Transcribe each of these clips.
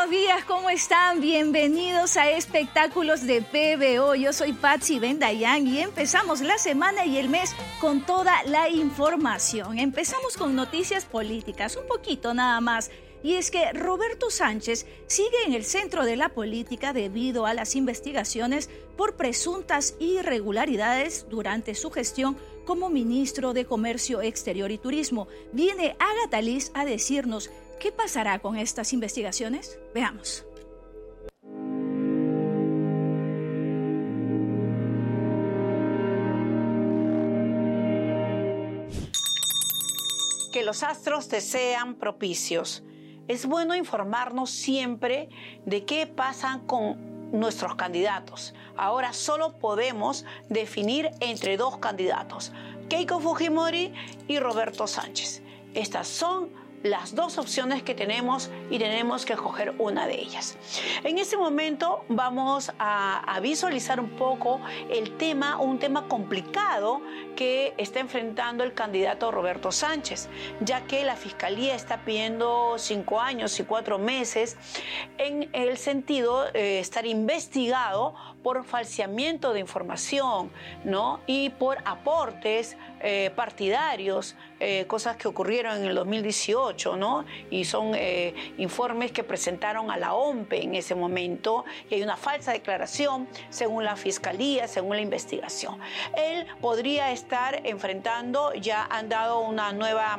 buenos días, ¿cómo están? Bienvenidos a Espectáculos de PBO. Yo soy Patsy Bendayán y empezamos la semana y el mes con toda la información. Empezamos con noticias políticas, un poquito nada más. Y es que Roberto Sánchez sigue en el centro de la política debido a las investigaciones por presuntas irregularidades durante su gestión como ministro de Comercio Exterior y Turismo. Viene Agatha Liz a decirnos qué pasará con estas investigaciones. Veamos. Que los astros te sean propicios. Es bueno informarnos siempre de qué pasa con nuestros candidatos. Ahora solo podemos definir entre dos candidatos, Keiko Fujimori y Roberto Sánchez. Estas son las dos opciones que tenemos y tenemos que escoger una de ellas. En este momento vamos a visualizar un poco un tema complicado que está enfrentando el candidato Roberto Sánchez, ya que la Fiscalía está pidiendo 5 años y 4 meses en el sentido de estar investigado por falseamiento de información, ¿no? Y por aportes partidarios, cosas que ocurrieron en el 2018, ¿no? Y son informes que presentaron a la OMPE en ese momento, y hay una falsa declaración según la Fiscalía, según la investigación. Él podría estar enfrentando, ya han dado una nueva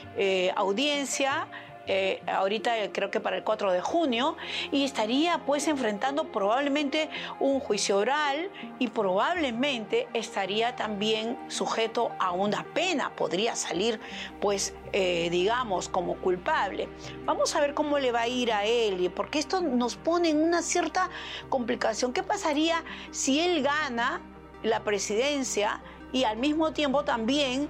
audiencia, ahorita creo que para el 4 de junio, y estaría pues enfrentando probablemente un juicio oral y probablemente estaría también sujeto a una pena, podría salir pues digamos como culpable. Vamos a ver cómo le va a ir a él, porque esto nos pone en una cierta complicación. ¿Qué pasaría si él gana la presidencia y al mismo tiempo también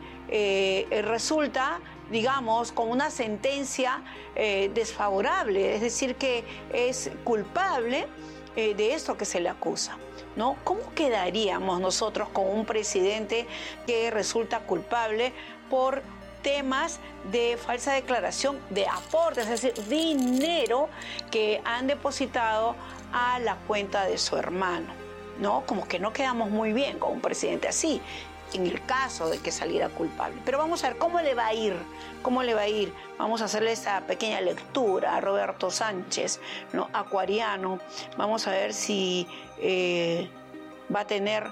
resulta, digamos, con una sentencia desfavorable, es decir, que es culpable de esto que se le acusa, ¿no? ¿Cómo quedaríamos nosotros con un presidente que resulta culpable por temas de falsa declaración de aportes, es decir, dinero que han depositado a la cuenta de su hermano, ¿no? Como que no quedamos muy bien con un presidente así, en el caso de que saliera culpable. Pero vamos a ver cómo le va a ir, Vamos a hacerle esta pequeña lectura a Roberto Sánchez, ¿no? Acuariano. Vamos a ver si va a tener,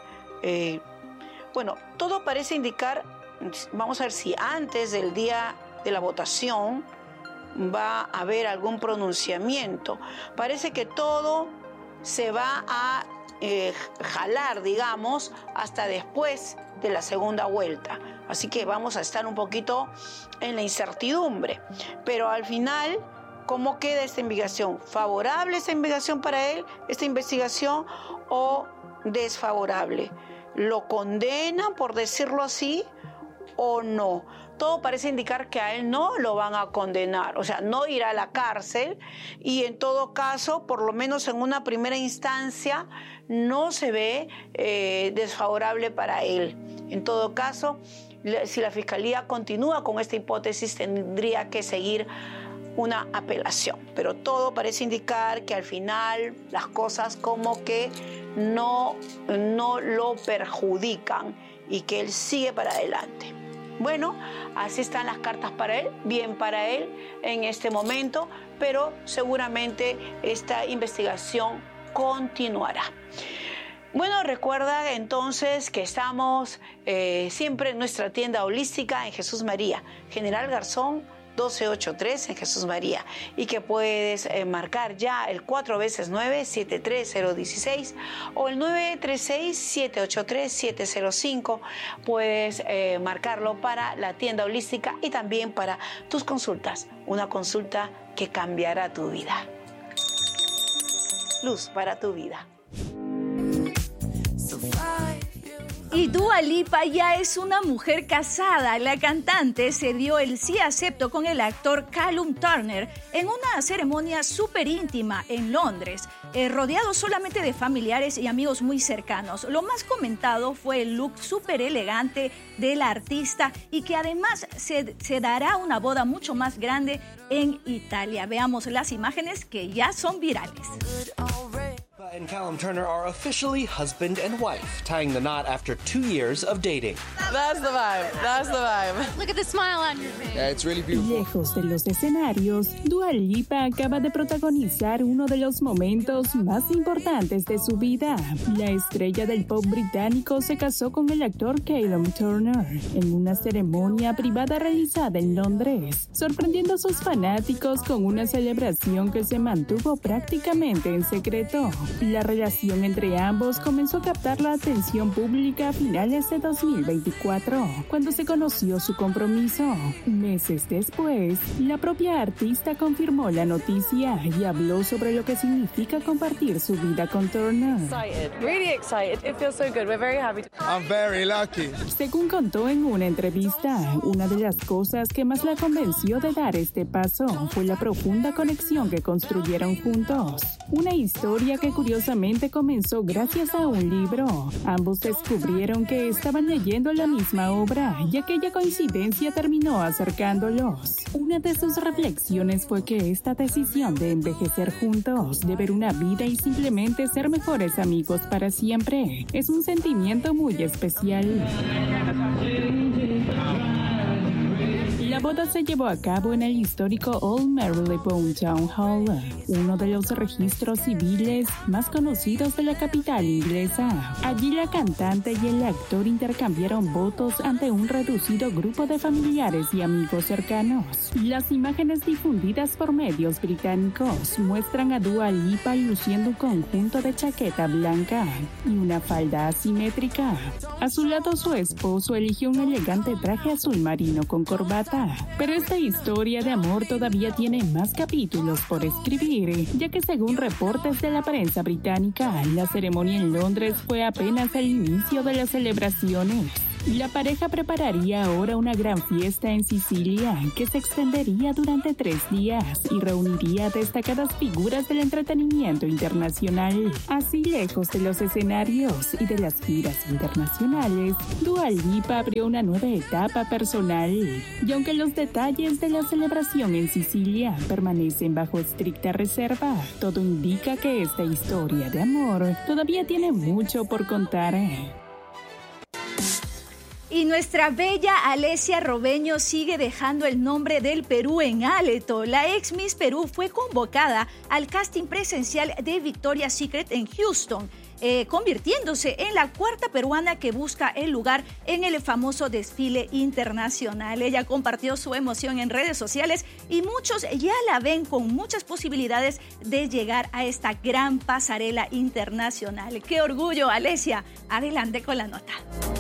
bueno, todo parece indicar, vamos a ver si antes del día de la votación va a haber algún pronunciamiento. Parece que todo se va a jalar, digamos, hasta después de la segunda vuelta. Así que vamos a estar un poquito en la incertidumbre. Pero al final, ¿cómo queda esta investigación? ¿Favorable esta investigación para él, esta investigación, o desfavorable? ¿Lo condenan, por decirlo así, o no? Todo parece indicar que a él no lo van a condenar, o sea, no irá a la cárcel, y en todo caso, por lo menos en una primera instancia, no se ve desfavorable para él. En todo caso, si la Fiscalía continúa con esta hipótesis, tendría que seguir una apelación. Pero todo parece indicar que al final las cosas como que no lo perjudican y que él sigue para adelante. Bueno, así están las cartas para él, bien para él en este momento, pero seguramente esta investigación continuará. Bueno, recuerda entonces que estamos siempre en nuestra tienda holística en Jesús María, General Garzón 1283 en Jesús María, y que puedes marcar ya el 4x9 73016 o el 936 783 705. Puedes marcarlo para la tienda holística y también para tus consultas, una consulta que cambiará tu vida. Luz para tu vida. Y Dua Lipa ya es una mujer casada. La cantante se dio el sí acepto con el actor Callum Turner en una ceremonia súper íntima en Londres, rodeado solamente de familiares y amigos muy cercanos. Lo más comentado fue el look súper elegante de la artista y que además se dará una boda mucho más grande en Italia. Veamos las imágenes que ya son virales. And Callum Turner are officially husband and wife, tying the knot after 2 years of dating. That's the vibe. That's the vibe. Look at the smile on your face. Yeah, it's really beautiful. Lejos de los escenarios, Dua Lipa acaba de protagonizar uno de los momentos más importantes de su vida. La estrella del pop británico se casó con el actor Callum Turner en una ceremonia privada realizada en Londres, sorprendiendo a sus fanáticos con una celebración que se mantuvo prácticamente en secreto. La relación entre ambos comenzó a captar la atención pública a finales de 2024, cuando se conoció su compromiso. Meses después, la propia artista confirmó la noticia y habló sobre lo que significa compartir su vida con Turner. Excited. Really excited. It feels so good. We're very happy. I'm very lucky. Según contó en una entrevista, una de las cosas que más la convenció de dar este paso fue la profunda conexión que construyeron juntos. Una historia que curiosamente comenzó gracias a un libro. Ambos descubrieron que estaban leyendo la misma obra y aquella coincidencia terminó acercándolos. Una de sus reflexiones fue que esta decisión de envejecer juntos, de ver una vida y simplemente ser mejores amigos para siempre, es un sentimiento muy especial. La boda se llevó a cabo en el histórico Old Marylebone Town Hall, uno de los registros civiles más conocidos de la capital inglesa. Allí la cantante y el actor intercambiaron votos ante un reducido grupo de familiares y amigos cercanos. Las imágenes difundidas por medios británicos muestran a Dua Lipa luciendo un conjunto de chaqueta blanca y una falda asimétrica. A su lado, su esposo eligió un elegante traje azul marino con corbata. Pero esta historia de amor todavía tiene más capítulos por escribir, ya que según reportes de la prensa británica, la ceremonia en Londres fue apenas el inicio de las celebraciones. La pareja prepararía ahora una gran fiesta en Sicilia que se extendería durante 3 días y reuniría destacadas figuras del entretenimiento internacional. Así, lejos de los escenarios y de las giras internacionales, Dua Lipa abrió una nueva etapa personal. Y aunque los detalles de la celebración en Sicilia permanecen bajo estricta reserva, todo indica que esta historia de amor todavía tiene mucho por contar. Y nuestra bella Alessia Robeño sigue dejando el nombre del Perú en alto. La ex Miss Perú fue convocada al casting presencial de Victoria's Secret en Houston, convirtiéndose en la 4ª peruana que busca el lugar en el famoso desfile internacional. Ella compartió su emoción en redes sociales y muchos ya la ven con muchas posibilidades de llegar a esta gran pasarela internacional. ¡Qué orgullo, Alessia! Adelante con la nota.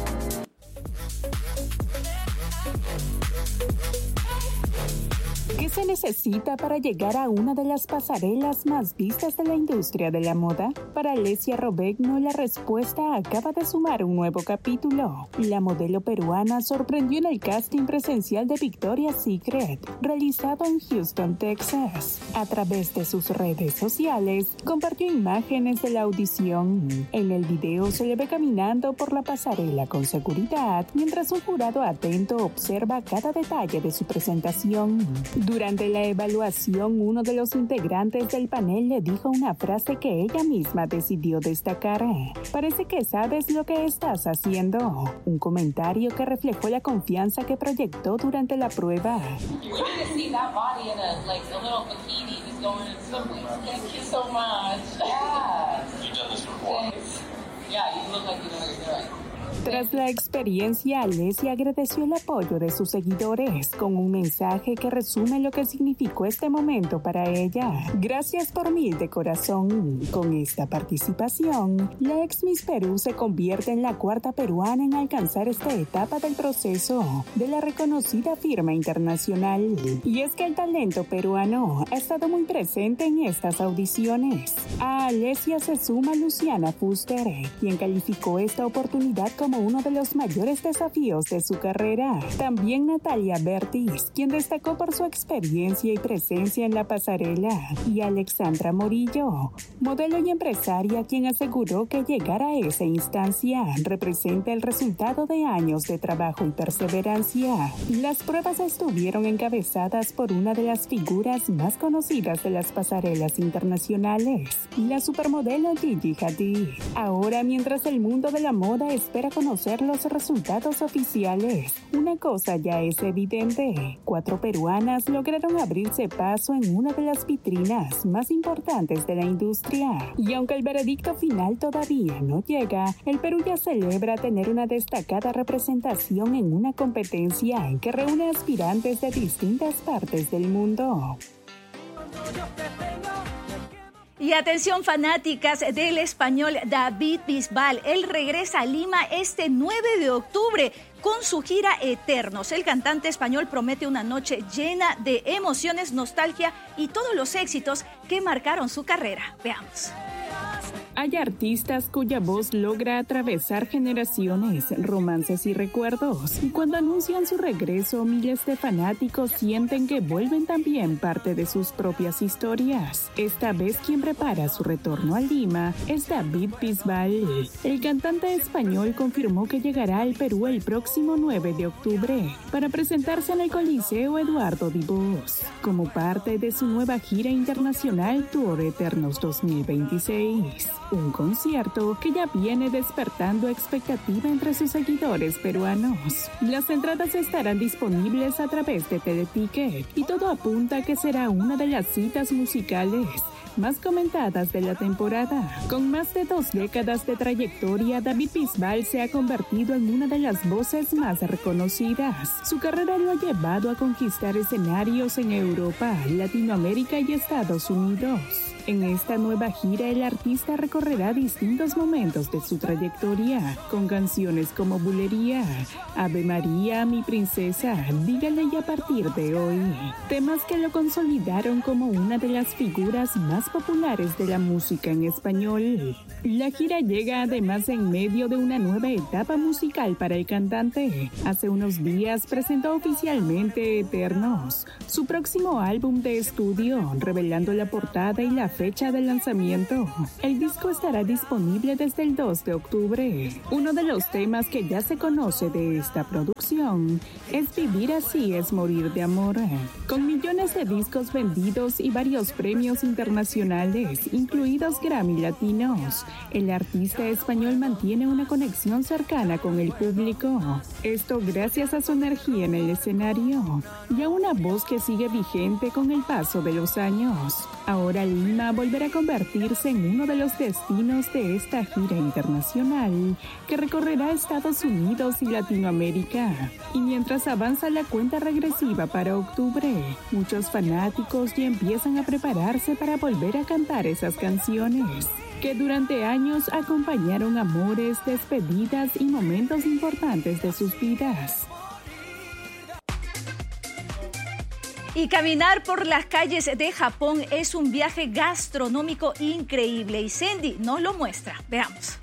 ¿Qué se necesita para llegar a una de las pasarelas más vistas de la industria de la moda? Para Alessia Robeño, la respuesta acaba de sumar un nuevo capítulo. La modelo peruana sorprendió en el casting presencial de Victoria's Secret, realizado en Houston, Texas. A través de sus redes sociales, compartió imágenes de la audición. En el video se le ve caminando por la pasarela con seguridad, mientras un jurado atento observa cada detalle de su presentación. Durante la evaluación, uno de los integrantes del panel le dijo una frase que ella misma decidió destacar. Parece que sabes lo que estás haciendo. Un comentario que reflejó la confianza que proyectó durante la prueba. Tras la experiencia, Alessia agradeció el apoyo de sus seguidores con un mensaje que resume lo que significó este momento para ella. Gracias por mil de corazón. Con esta participación, la ex Miss Perú se convierte en la 4ª peruana en alcanzar esta etapa del proceso de la reconocida firma internacional. Y es que el talento peruano ha estado muy presente en estas audiciones. A Alessia se suma Luciana Fuster, quien calificó esta oportunidad como como uno de los mayores desafíos de su carrera. También Natalia Bertis, quien destacó por su experiencia y presencia en la pasarela, y Alexandra Morillo, modelo y empresaria, quien aseguró que llegar a esa instancia representa el resultado de años de trabajo y perseverancia. Las pruebas estuvieron encabezadas por una de las figuras más conocidas de las pasarelas internacionales, la supermodelo Gigi Hadid. Ahora, mientras el mundo de la moda espera conocer los resultados oficiales, una cosa ya es evidente: 4 peruanas lograron abrirse paso en una de las vitrinas más importantes de la industria. Y aunque el veredicto final todavía no llega, el Perú ya celebra tener una destacada representación en una competencia que reúne aspirantes de distintas partes del mundo. Y atención, fanáticas del español David Bisbal. Él regresa a Lima este 9 de octubre con su gira Eternos. El cantante español promete una noche llena de emociones, nostalgia y todos los éxitos que marcaron su carrera. Veamos. Hay artistas cuya voz logra atravesar generaciones, romances y recuerdos. Y cuando anuncian su regreso, miles de fanáticos sienten que vuelven también parte de sus propias historias. Esta vez quien prepara su retorno a Lima es David Bisbal. El cantante español confirmó que llegará al Perú el próximo 9 de octubre para presentarse en el Coliseo Eduardo Dibós, como parte de su nueva gira internacional Tour Eternos 2026. Un concierto que ya viene despertando expectativa entre sus seguidores peruanos. Las entradas estarán disponibles a través de Teleticket y todo apunta a que será una de las citas musicales más comentadas de la temporada. Con más de 2 décadas de trayectoria, David Bisbal se ha convertido en una de las voces más reconocidas. Su carrera lo ha llevado a conquistar escenarios en Europa, Latinoamérica y Estados Unidos. En esta nueva gira, el artista recorrerá distintos momentos de su trayectoria, con canciones como Bulería, Ave María, Mi Princesa, Dígale y a partir de hoy. Temas que lo consolidaron como una de las figuras más populares de la música en español. La gira llega además en medio de una nueva etapa musical para el cantante. Hace unos días presentó oficialmente Eternos, su próximo álbum de estudio, revelando la portada y la fecha de lanzamiento. El disco estará disponible desde el 2 de octubre. Uno de los temas que ya se conoce de esta producción es Vivir así es morir de amor. Con millones de discos vendidos y varios premios internacionales, incluidos Grammy Latinos, el artista español mantiene una conexión cercana con el público. Esto gracias a su energía en el escenario y a una voz que sigue vigente con el paso de los años. Ahora Lima volverá a convertirse en uno de los destinos de esta gira internacional que recorrerá Estados Unidos y Latinoamérica. Y mientras avanza la cuenta regresiva para octubre, muchos fanáticos ya empiezan a prepararse para volver a cantar esas canciones que durante años acompañaron amores, despedidas y momentos importantes de sus vidas. Y caminar por las calles de Japón es un viaje gastronómico increíble y Sandy nos lo muestra. Veamos.